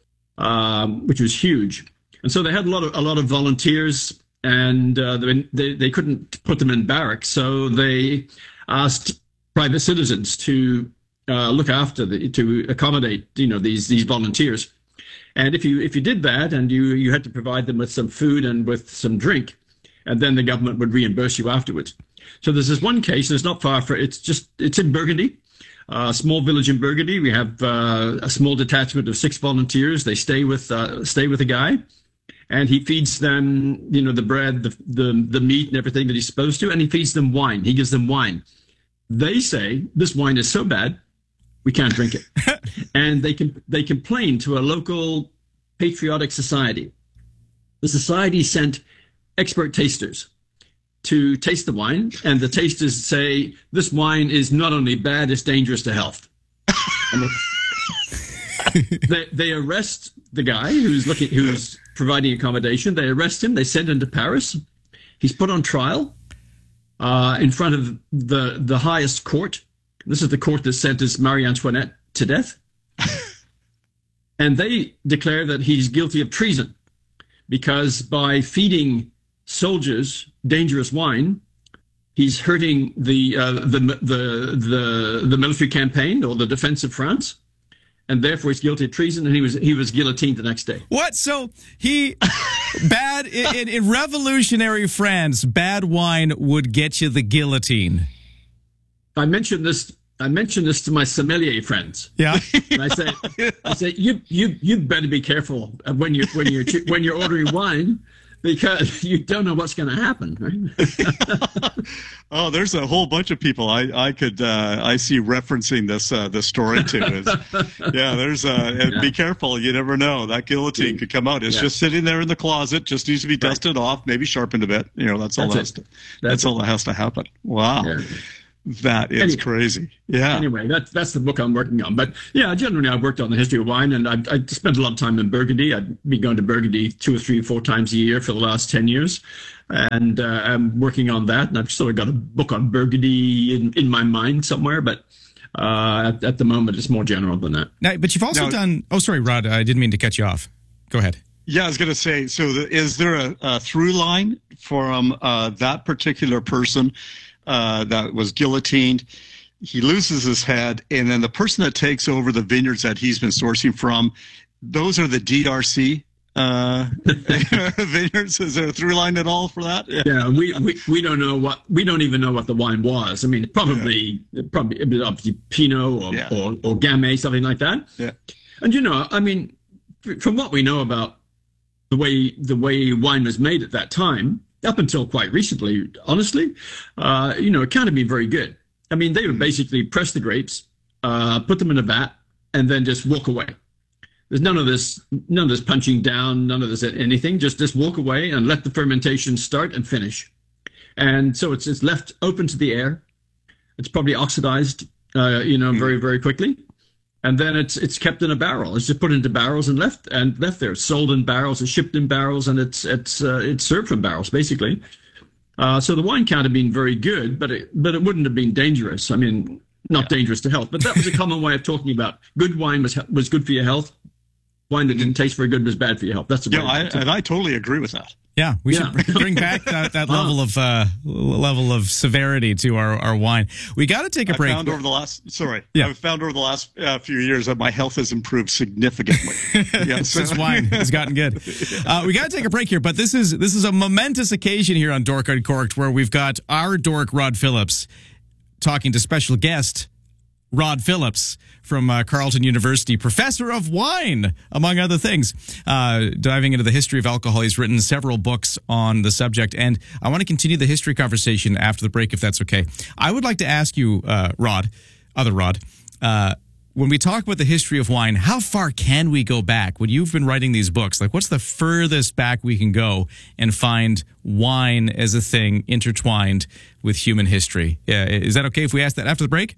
um, which was huge. And so they had a lot of a lot of volunteers, and uh, they, they they couldn't put them in barracks, so they asked private citizens to uh, look after the, to accommodate, you know, these these volunteers. And if you if you did that, and you you had to provide them with some food and with some drink, and then the government would reimburse you afterwards. So there's this one case, and it's not far from, it's just it's in Burgundy, uh, a small village in Burgundy. We have uh, a small detachment of six volunteers. They stay with uh, stay with a guy, and he feeds them, you know, the bread, the the the meat, and everything that he's supposed to, and he feeds them wine. He gives them wine. They say this wine is so bad, we can't drink it, and they can they complain to a local patriotic society. The society sent expert tasters to taste the wine, and the tasters say this wine is not only bad, it's dangerous to health. they they arrest the guy who's looking who's providing accommodation. They arrest him. They send him to Paris. He's put on trial. Uh, in front of the the highest court. This is the court that sentenced Marie Antoinette to death. And they declare that he's guilty of treason because by feeding soldiers dangerous wine, he's hurting the uh, the, the the the military campaign or the defense of France. And therefore he's guilty of treason, and he was he was guillotined the next day. What? So he bad in, in, in revolutionary France, bad wine would get you the guillotine. I mentioned this. I mentioned this to my sommelier friends. Yeah, and I say, I say, you you you better be careful when you when you're when you're ordering wine, because you don't know what's going to happen. Right? Oh, there's a whole bunch of people I I could uh, I see referencing this uh, this story to. It's, yeah, there's uh, yeah. Be careful. You never know, that guillotine could come out. It's yeah. just sitting there in the closet. Just needs to be dusted right. off, maybe sharpened a bit. You know, that's all that's that has to, that's, that's all that has to happen. Wow. Yeah. That is anyway, crazy. Yeah. Anyway, that's that's the book I'm working on. But yeah, generally I've worked on the history of wine, and I I spent a lot of time in Burgundy. I've been going to Burgundy two or three, four times a year for the last ten years, and uh, I'm working on that. And I've sort of got a book on Burgundy in, in my mind somewhere, but uh, at, at the moment it's more general than that. Now, but you've also now, done. Oh, sorry, Rod. I didn't mean to cut you off. Go ahead. Yeah, I was going to say. So, the, is there a, a through line from uh, that particular person? Uh, that was guillotined, he loses his head, and then the person that takes over the vineyards that he's been sourcing from, those are the D R C uh, vineyards. Is there a through line at all for that? Yeah, yeah we, we we don't know what we don't even know what the wine was. I mean, probably yeah. probably it was obviously Pinot or, yeah. or or Gamay, something like that. Yeah, and you know, I mean, from what we know about the way the way wine was made at that time. Up until quite recently, honestly, uh, you know, it can't have been very good. I mean, they would basically press the grapes, uh, put them in a vat, and then just walk away. There's none of this, none of this punching down, none of this anything. Just just walk away and let the fermentation start and finish. And so it's it's left open to the air. It's probably oxidized, uh, you know, very very quickly, and then it's it's kept in a barrel. It's just put into barrels and left and left there. It's sold in barrels, it's shipped in barrels, and it's it's uh, it's served from barrels basically. Uh, so the wine can't have been very good, but it but it wouldn't have been dangerous. I mean, not yeah. dangerous to health, but that was a common way of talking about good wine was was good for your health. Wine that didn't taste very good was bad for your health. That's the yeah, I, and I totally agree with that. Yeah, we Yeah. should bring back that, that level of uh, level of severity to our, our wine. We got to take a I break. found over the last sorry, Yeah. I've found over the last uh, few years that my health has improved significantly. yeah, so- Since wine has gotten good. Uh, we got to take a break here, but this is this is a momentous occasion here on Dork Uncorked, where we've got our dork Rod Phillips talking to special guest Rod Phillips from uh, Carleton University, professor of wine, among other things. Uh, diving into the history of alcohol, he's written several books on the subject, and I want to continue the history conversation after the break, if that's okay. I would like to ask you, uh, Rod, other Rod, uh, when we talk about the history of wine, how far can we go back? When you've been writing these books, like what's the furthest back we can go and find wine as a thing intertwined with human history? Yeah, is that okay if we ask that after the break?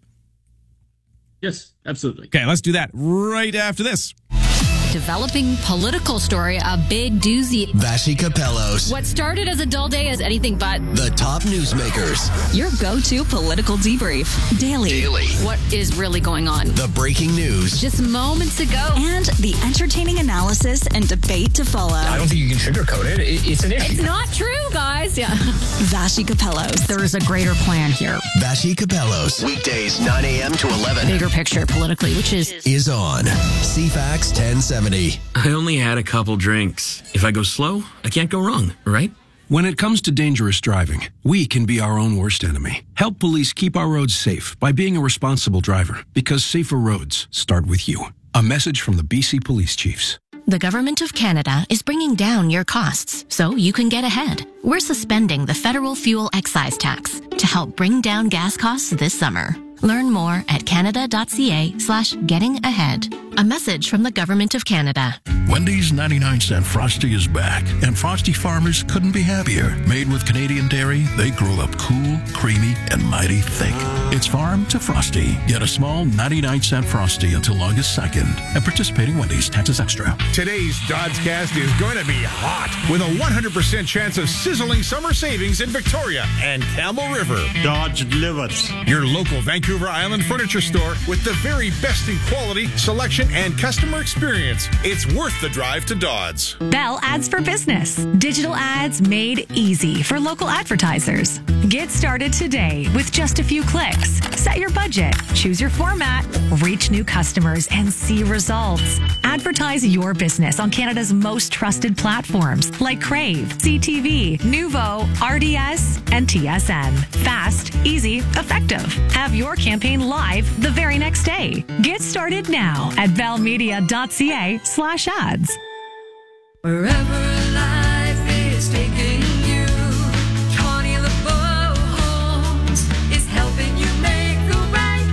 Yes, absolutely. Okay, let's do that right after this. Developing political story, a big doozy. Vashi Capellos. What started as a dull day is anything but The top newsmakers. your go-to political debrief. Daily. Daily. What is really going on? The breaking news. Just moments ago. And the entertaining analysis and debate to follow. I don't think you can sugarcoat it. it it's an issue. It's not true, guys. Yeah. Vashi Capellos. There is a greater plan here. Vashi Capellos. Weekdays, nine a.m. to eleven. Bigger picture politically, which is Is on C FAX ten seventy. I only had a couple drinks. If I go slow, I can't go wrong, right? When it comes to dangerous driving, we can be our own worst enemy. Help police keep our roads safe by being a responsible driver, because safer roads start with you. A message from the B C Police Chiefs. The Government of Canada is bringing down your costs so you can get ahead. We're suspending the federal fuel excise tax to help bring down gas costs this summer. Learn more at canada.ca slash getting ahead. A message from the Government of Canada. Wendy's ninety-nine cent Frosty is back, and Frosty farmers couldn't be happier. Made with Canadian dairy, they grow up cool, creamy, and mighty thick. It's farm to Frosty. Get a small ninety-nine cent Frosty until August second. At participating Wendy's, taxes extra. Today's Doddscast is going to be hot with a one hundred percent chance of sizzling summer savings in Victoria and Campbell River. Dodge delivers. Your local Vancouver Island furniture store with the very best in quality, selection, and customer experience. It's worth the drive to Dodds. Bell Ads for Business. Digital ads made easy for local advertisers. Get started today with just a few clicks. Set your budget, choose your format, reach new customers, and see results. Advertise your business on Canada's most trusted platforms like Crave, C T V, Nuvo, R D S, and T S N. Fast, easy, effective. Have your campaign live the very next day. Get started now at bellmedia.ca slash ads. Wherever life is taking you, Connie LeBeau Homes is helping you make the right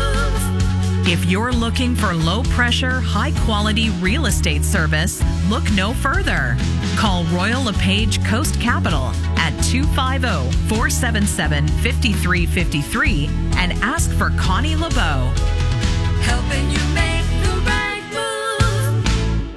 move. If you're looking for low-pressure, high-quality real estate service, look no further. Call Royal LePage Coast Capital at two five zero, four seven seven, five three five three and ask for Connie LeBeau. Helping you make the right move.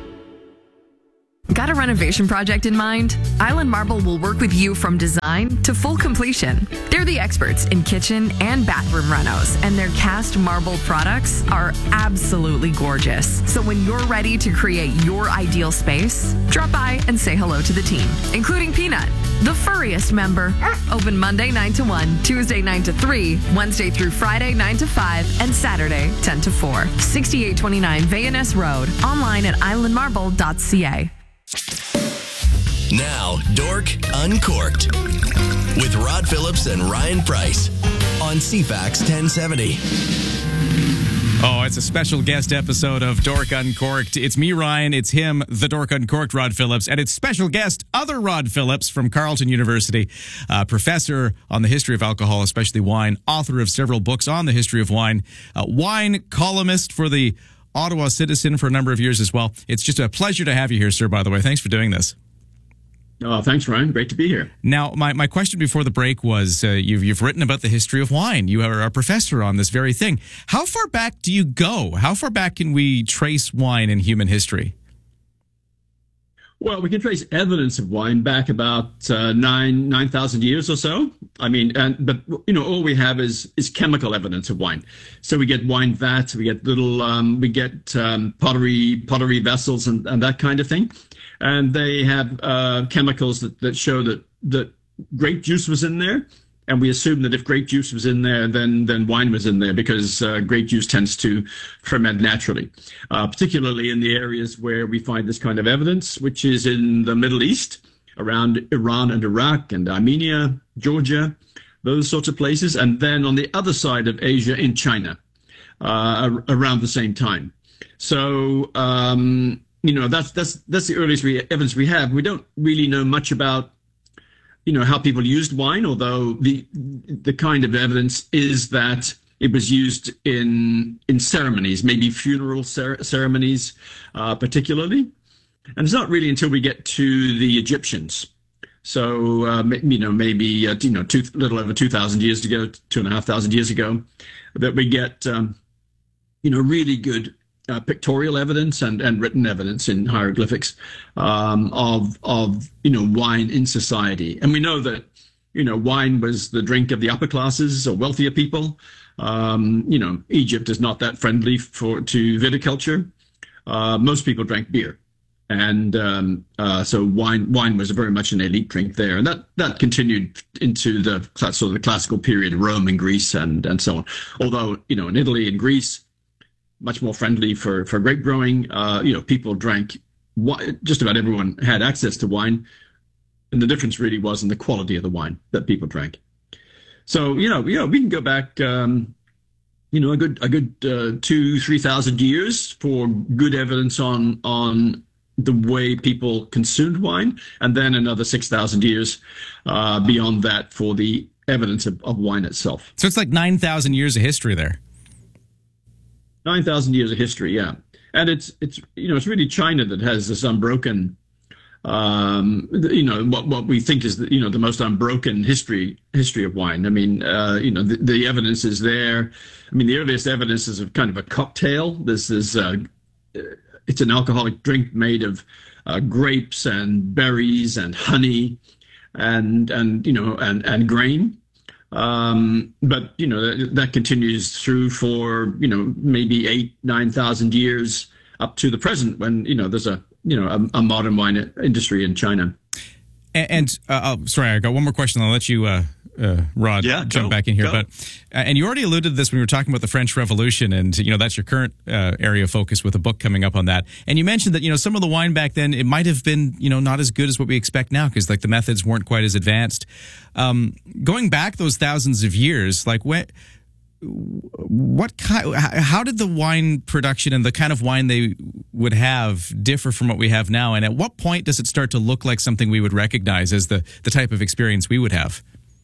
Got a renovation project in mind? Island Marble will work with you from design to full completion. They're the experts in kitchen and bathroom renos, and their cast marble products are absolutely gorgeous. So when you're ready to create your ideal space, drop by and say hello to the team, including Peanut, the furriest member. Open Monday nine to one, Tuesday nine to three, Wednesday through Friday nine to five, and Saturday ten to four. sixty-eight twenty-nine Vayaness Road. Online at island marble dot c a. Now, Dork Uncorked with Rod Phillips and Ryan Price on C FAX ten seventy. Oh, it's a special guest episode of Dork Uncorked. It's me, Ryan. It's him, the Dork Uncorked, Rod Phillips. And it's special guest, other Rod Phillips from Carleton University, uh, professor on the history of alcohol, especially wine, author of several books on the history of wine, uh, wine columnist for the Ottawa citizen for a number of years as well. It's just a pleasure to have you here, sir, by the way. Thanks for doing this. Oh, thanks, Ryan. Great to be here. Now, my, my question before the break was, uh, you've, you've written about the history of wine. You are a professor on this very thing. How far back do you go? How far back can we trace wine in human history? Well, we can trace evidence of wine back about uh, nine nine thousand years or so. I mean, and but you know, all we have is is chemical evidence of wine. So we get wine vats, we get little, um, we get um, pottery pottery vessels and, and that kind of thing, and they have uh, chemicals that, that show that that grape juice was in there. And we assume that if grape juice was in there, then then wine was in there, because uh, grape juice tends to ferment naturally, uh, particularly in the areas where we find this kind of evidence, which is in the Middle East, around Iran and Iraq and Armenia, Georgia, those sorts of places. And then on the other side of Asia, in China, uh, around the same time. So, um, you know, that's that's that's the earliest re- evidence we have. We don't really know much about you know, how people used wine, although the the kind of evidence is that it was used in in ceremonies, maybe funeral cer- ceremonies, uh, particularly. And it's not really until we get to the Egyptians, so uh, you know, maybe uh, you know, two, little over two thousand years ago, two and a half thousand years ago, that we get um, you know, really good Uh, pictorial evidence and, and written evidence in hieroglyphics um, of of you know, wine in society. And we know that you know, wine was the drink of the upper classes or wealthier people. Um, you know, Egypt is not that friendly for to viticulture. Uh, most people drank beer, and um, uh, so wine wine was very much an elite drink there, and that that continued into the sort of the classical period, Rome and Greece and and so on. Although you know, in Italy and Greece, much more friendly for, for grape growing. Uh, you know, people drank, just about everyone had access to wine. And the difference really was in the quality of the wine that people drank. So, you know, you know, we can go back, um, you know, a good, a good uh, two, three thousand years for good evidence on, on the way people consumed wine. And then another six thousand years uh, beyond that for the evidence of, of wine itself. So it's like nine thousand years of history there. nine thousand years of history, yeah. And it's, it's you know, it's really China that has this unbroken, um, you know, what what we think is, the, you know, the most unbroken history history of wine. I mean, uh, you know, the, the evidence is there. I mean, the earliest evidence is of kind of a cocktail. This is, uh, it's an alcoholic drink made of uh, grapes and berries and honey and, and you know, and, and grain. Um, but, you know, that, that continues through for, you know, maybe eight, nine thousand years up to the present when, you know, there's a, you know, a, a modern wine industry in China. And, and uh, oh, sorry, I got one more question. I'll let you, uh, uh, Rod, yeah, jump go, back in here. go. But uh, and you already alluded to this when we were talking about the French Revolution, and you know that's your current uh, area of focus with a book coming up on that. And you mentioned that you know some of the wine back then, it might have been you know not as good as what we expect now because like the methods weren't quite as advanced. Um, going back those thousands of years, like when. What kind? How did the wine production and the kind of wine they would have differ from what we have now? And at what point does it start to look like something we would recognize as the, the type of experience we would have?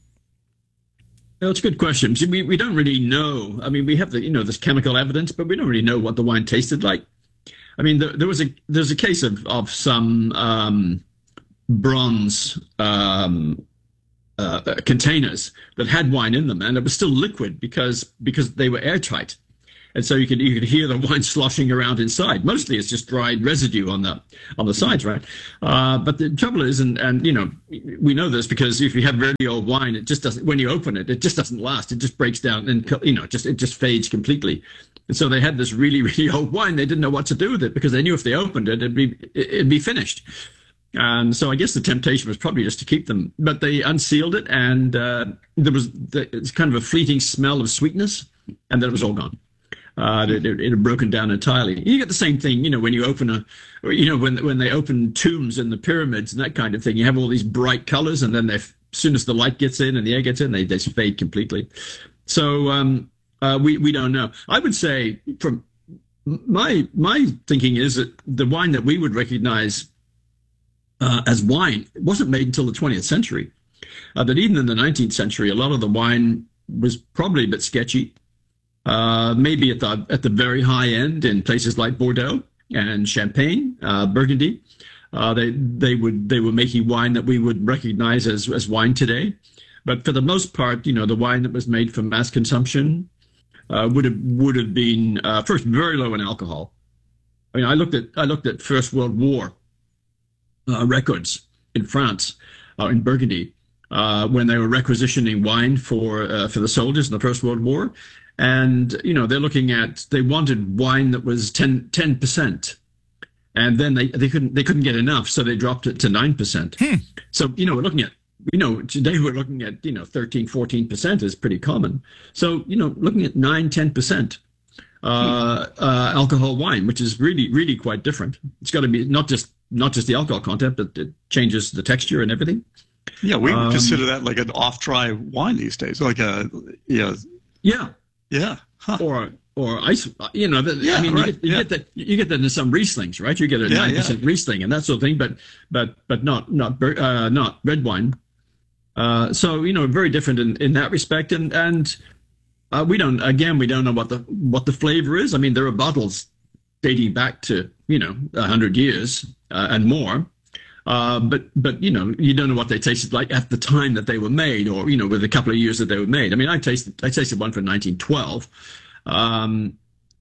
Well, it's a good question. See, we we don't really know. I mean, we have the you know this chemical evidence, but we don't really know what the wine tasted like. I mean, there, there was a there's a case of of some um, bronze. Um, Uh, containers that had wine in them, and it was still liquid because because they were airtight, and so you could you could hear the wine sloshing around inside. Mostly, it's just dried residue on the on the sides, right? Uh, but the trouble is, and and you know, we know this because if you have very old wine, it just doesn't. When you open it, it just doesn't last. It just breaks down, and you know, just it just fades completely. And so they had this really really old wine. They didn't know what to do with it because they knew if they opened it, it'd be it'd be finished. And so I guess the temptation was probably just to keep them, but they unsealed it, and uh, there was the, it's kind of a fleeting smell of sweetness, and then it was all gone. Uh, it, it, it had broken down entirely. You get the same thing, you know, when you open a, you know, when when they open tombs in the pyramids and that kind of thing. You have all these bright colors, and then they, as soon as the light gets in and the air gets in, they they fade completely. So um, uh, we we don't know. I would say from my my thinking is that the wine that we would recognize Uh, as wine, it wasn't made until the twentieth century. Uh, that even in the nineteenth century, a lot of the wine was probably a bit sketchy. uh, maybe at the at the very high end in places like Bordeaux and Champagne, uh, Burgundy. Uh, they they would they were making wine that we would recognize as as wine today, but for the most part, you know, the wine that was made for mass consumption uh, would have would have been uh, first very low in alcohol. I mean, I looked at I looked at First World War uh, records in France, uh, in Burgundy, uh, when they were requisitioning wine for uh, for the soldiers in the First World War, and you know they're looking at they wanted wine that was ten percent. And then they, they couldn't they couldn't get enough, so they dropped it to nine percent. Hmm. So, you know, we're looking at, you know, today we're looking at, you know, thirteen, fourteen percent is pretty common. So, you know, looking at nine, ten percent uh, hmm. uh, alcohol wine, which is really, really quite different. It's got to be not just not just the alcohol content, but it changes the texture and everything. Yeah, we um, consider that like an off-dry wine these days, like a, yeah. Yeah. Yeah. Huh. Or... Or ice, you know. The, yeah, I mean, right. you, get, you yeah. get that. You get that in some Rieslings, right? You get a yeah, nine percent yeah. Riesling and that sort of thing, but but but not not uh, not red wine. Uh, so you know, very different in, in that respect. And and uh, we don't again we don't know what the what the flavor is. I mean, there are bottles dating back to you know a hundred years uh, and more. Uh, but but you know you don't know what they tasted like at the time that they were made, or you know with a couple of years that they were made. I mean, I tasted I tasted one from nineteen twelve. Um,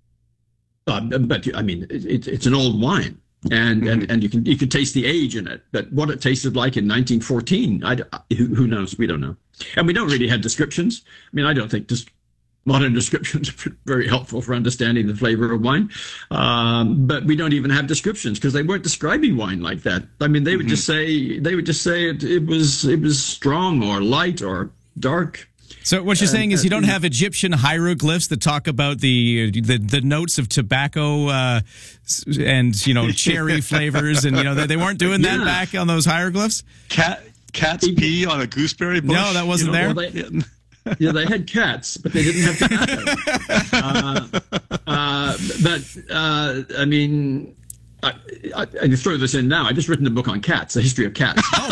uh, but I mean, it, it's an old wine, and, mm-hmm. and and you can you can taste the age in it. But what it tasted like in nineteen fourteen, I, who, who knows? We don't know, and we don't really have descriptions. I mean, I don't think just modern descriptions are very helpful for understanding the flavor of wine. Um, but we don't even have descriptions because they weren't describing wine like that. I mean, they would mm-hmm. just say they would just say it, it was it was strong or light or dark. So what you're saying is you don't have Egyptian hieroglyphs that talk about the the, the notes of tobacco uh, and you know cherry flavors, and you know they, they weren't doing that yeah. back on those hieroglyphs. Cat cat's pee on a gooseberry bush. No, that wasn't you know, there. Well, they, yeah, they had cats, but they didn't have tobacco. uh, uh, but uh, I mean. I, I, I can throw this in now. I just written a book on cats, the history of cats. Oh,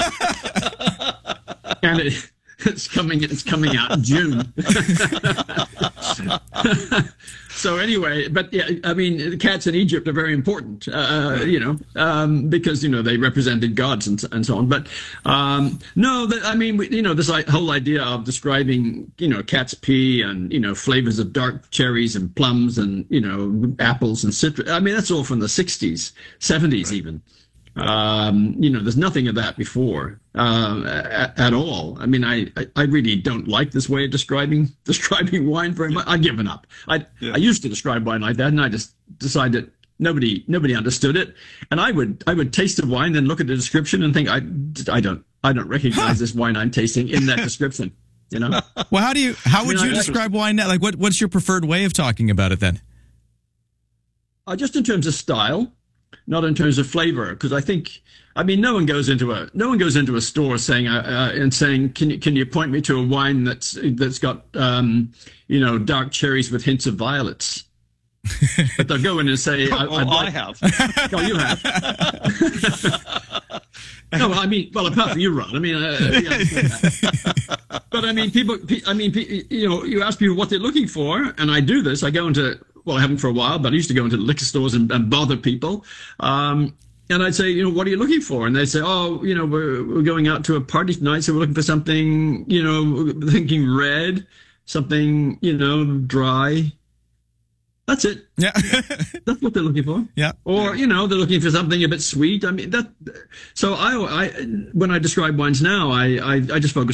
fun! And it, it's coming. It's coming out in June. So anyway, but yeah, I mean, the cats in Egypt are very important, uh, you know, um, because you know they represented gods and, and so on. But um, no, that, I mean, we, you know, this whole idea of describing, you know, cat's pee and you know flavors of dark cherries and plums and you know apples and citrus. I mean, that's all from the sixties, seventies even. Um, you know, there's nothing of that before uh, at, at all. I mean, I, I, I really don't like this way of describing describing wine very much. I've given up. I yeah. I used to describe wine like that, and I just decided nobody nobody understood it. And I would I would taste a wine, then look at the description and think I I don't I don't recognize huh. this wine I'm tasting in that description. You know. Well, how do you how would I mean, you I, describe wine now? Like, what what's your preferred way of talking about it then? Uh, just in terms of style. Not in terms of flavor, because I think, I mean, no one goes into a no one goes into a store saying uh, uh, and saying, can you can you point me to a wine that's that's got um, you know dark cherries with hints of violets? But they'll go in and say, I, oh, I'd like... I have. Oh, you have. No, I mean, well, apart from you, Ron. I mean, uh, yeah, but I mean, people. I mean, you know, you ask people what they're looking for, and I do this. I go into. Well, I haven't for a while, but I used to go into liquor stores and, and bother people. Um, and I'd say, you know, what are you looking for? And they'd say, oh, you know, we're, we're going out to a party tonight, so we're looking for something, you know, thinking red, something, you know, dry. That's it. Yeah. That's what they're looking for. Yeah. Or, you know, they're looking for something a bit sweet. I mean, that, so I, I when I describe wines now, I, I, I just focus